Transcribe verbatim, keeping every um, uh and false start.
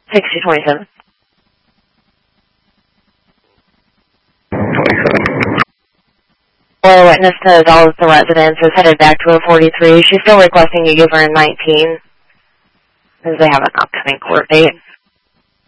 sixty twenty-seven. twenty-seven. Well, witness says all of the residents is headed back to a forty-three. She's still requesting you give her a nineteen, as they have an upcoming court date.